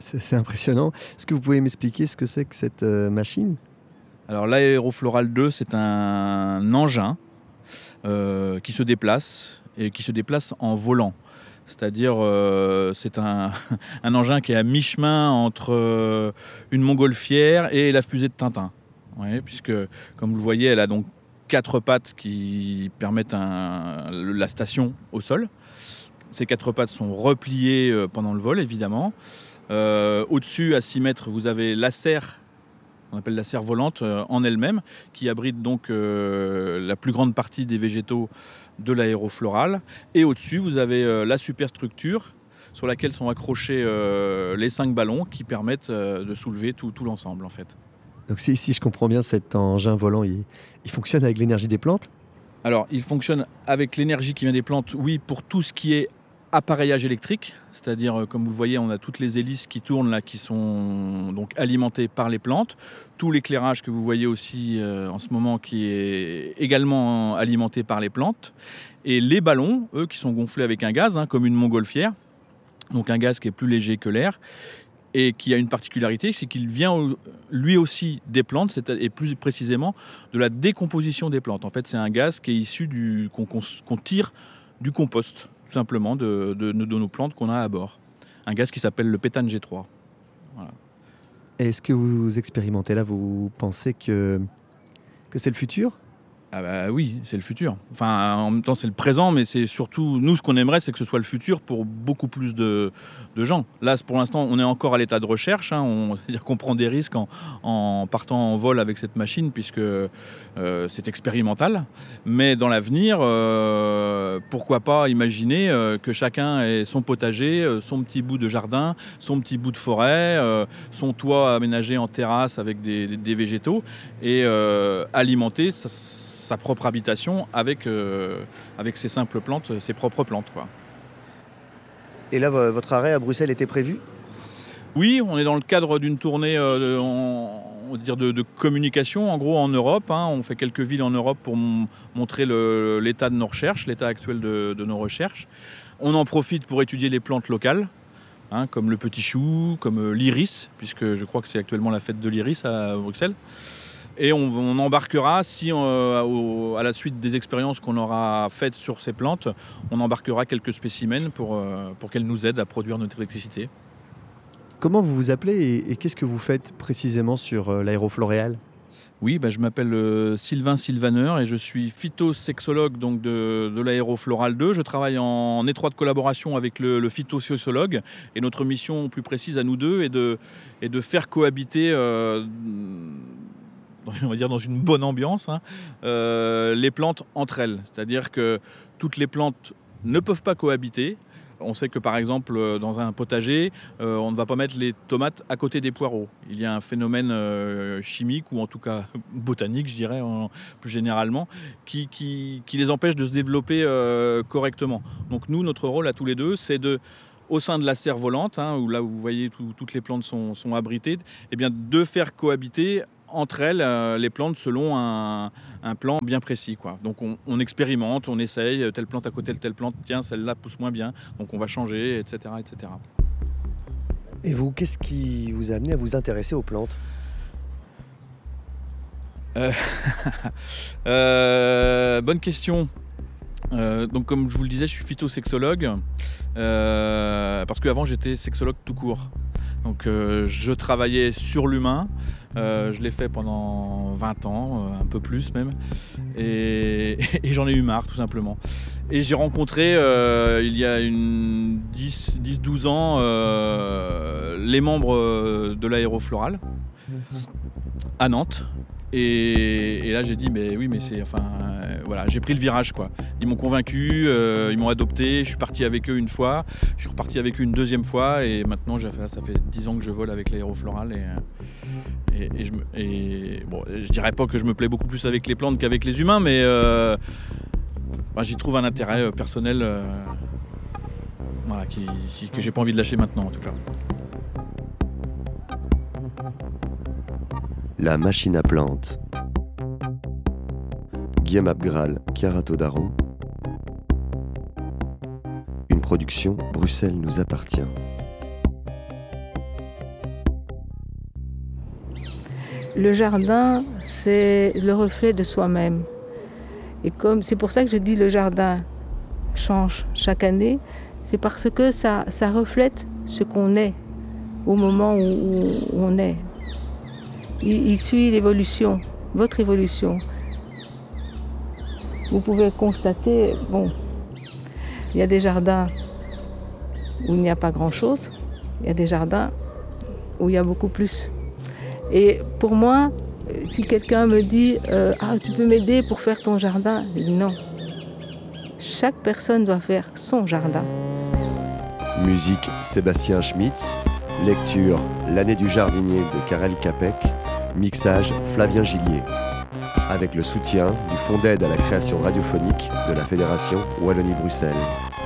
C'est impressionnant. Est-ce que vous pouvez m'expliquer ce que c'est que cette machine? Alors l'aérofloral 2, c'est un engin qui se déplace et qui se déplace en volant. C'est-à-dire c'est un, un engin qui est à mi-chemin entre une montgolfière et la fusée de Tintin. Ouais, puisque comme vous le voyez, elle a donc 4 pattes qui permettent la station au sol. Ces 4 pattes sont repliées pendant le vol, évidemment. Au-dessus, à 6 mètres, vous avez la serre, on appelle la serre volante en elle-même, qui abrite donc la plus grande partie des végétaux de l'aérofloral. Et au-dessus, vous avez la superstructure sur laquelle sont accrochés les 5 ballons qui permettent de soulever tout l'ensemble, en fait. Donc si je comprends bien, cet engin volant, il fonctionne avec l'énergie des plantes? Alors, il fonctionne avec l'énergie qui vient des plantes, oui, pour tout ce qui est appareillage électrique, c'est-à-dire, comme vous le voyez, on a toutes les hélices qui tournent là, qui sont donc alimentées par les plantes. Tout l'éclairage que vous voyez aussi en ce moment, qui est également alimenté par les plantes. Et les ballons, eux, qui sont gonflés avec un gaz, comme une montgolfière, donc un gaz qui est plus léger que l'air, et qui a une particularité, c'est qu'il vient lui aussi des plantes, et plus précisément de la décomposition des plantes. En fait, c'est un gaz qui est issu qu'on tire du compost, tout simplement, de nos plantes qu'on a à bord. Un gaz qui s'appelle le péthane G3. Voilà. Est-ce que vous expérimentez là, vous pensez que c'est le futur? Ah bah oui, c'est le futur. Enfin, en même temps, c'est le présent, mais c'est surtout, nous, ce qu'on aimerait, c'est que ce soit le futur pour beaucoup plus de gens. Là, pour l'instant, on est encore à l'état de recherche. C'est-à-dire qu'on prend des risques en partant en vol avec cette machine, puisque c'est expérimental. Mais dans l'avenir, pourquoi pas imaginer que chacun ait son potager, son petit bout de jardin, son petit bout de forêt, son toit aménagé en terrasse avec des végétaux, et alimenter sa propre habitation avec ses simples plantes, ses propres plantes, quoi. Et là, votre arrêt à Bruxelles était prévu? Oui, on est dans le cadre d'une tournée de communication, en gros, en Europe. On fait quelques villes en Europe pour montrer l'état de nos recherches, l'état actuel de nos recherches. On en profite pour étudier les plantes locales, comme le petit chou, comme l'iris, puisque je crois que c'est actuellement la fête de l'iris à Bruxelles. Et on embarquera, à la suite des expériences qu'on aura faites sur ces plantes, on embarquera quelques spécimens pour qu'elles nous aident à produire notre électricité. Comment vous vous appelez et qu'est-ce que vous faites précisément sur l'aérofloréal? Oui, je m'appelle Sylvain Sylvaneur et je suis phytosexologue donc de l'aérofloral 2. Je travaille en étroite collaboration avec le phytosociologue, et notre mission plus précise à nous deux est de faire cohabiter on va dire dans une bonne ambiance, les plantes entre elles. C'est-à-dire que toutes les plantes ne peuvent pas cohabiter. On sait que par exemple dans un potager, on ne va pas mettre les tomates à côté des poireaux. Il y a un phénomène chimique, ou en tout cas botanique, je dirais plus généralement, qui les empêche de se développer correctement. Donc nous, notre rôle à tous les deux, c'est au sein de la serre volante, où là où vous voyez toutes les plantes sont abritées, de faire cohabiter entre elles les plantes selon un plan bien précis, quoi. Donc on expérimente, on essaye, telle plante à côté de telle plante, tiens, celle-là pousse moins bien, donc on va changer, etc. etc. Et vous, qu'est-ce qui vous a amené à vous intéresser aux plantes? Bonne question. Donc comme je vous le disais, je suis phytosexologue, parce qu'avant j'étais sexologue tout court. Donc je travaillais sur l'humain, je l'ai fait pendant 20 ans, un peu plus même, et j'en ai eu marre tout simplement. Et j'ai rencontré il y a 10-12 ans les membres de l'aérofloral à Nantes. Et là j'ai dit voilà, j'ai pris le virage, quoi. Ils m'ont convaincu, ils m'ont adopté, je suis parti avec eux une fois, je suis reparti avec eux une deuxième fois, et maintenant ça fait 10 ans que je vole avec l'aérofloral, je dirais pas que je me plais beaucoup plus avec les plantes qu'avec les humains, mais j'y trouve un intérêt personnel que j'ai pas envie de lâcher maintenant, en tout cas. La machine à plantes. Guillaume Abgral, Chiara Taudaron. Une production Bruxelles nous appartient. Le jardin, c'est le reflet de soi-même. Et c'est pour ça que je dis le jardin change chaque année, c'est parce que ça reflète ce qu'on est au moment où on est. Il suit l'évolution, votre évolution. Vous pouvez constater, il y a des jardins où il n'y a pas grand-chose, il y a des jardins où il y a beaucoup plus. Et pour moi, si quelqu'un me dit « tu peux m'aider pour faire ton jardin ?» Je dis non. Chaque personne doit faire son jardin. Musique Sébastien Schmitz. Lecture L'année du jardinier de Karel Capek. Mixage Flavien Gillier. Avec le soutien du Fonds d'aide à la création radiophonique de la Fédération Wallonie-Bruxelles.